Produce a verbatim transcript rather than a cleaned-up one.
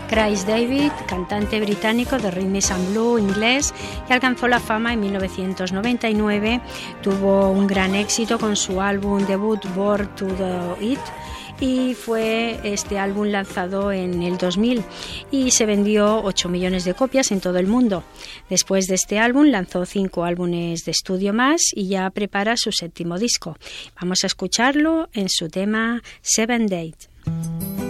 Chris David, cantante británico de rhythm and blues inglés, que alcanzó la fama en mil novecientos noventa y nueve, tuvo un gran éxito con su álbum debut Born to Do It, y fue este álbum lanzado en el dos mil y se vendió ocho millones de copias en todo el mundo. Después de este álbum lanzó cinco álbumes de estudio más y ya prepara su séptimo disco. Vamos a escucharlo en su tema Seven Days.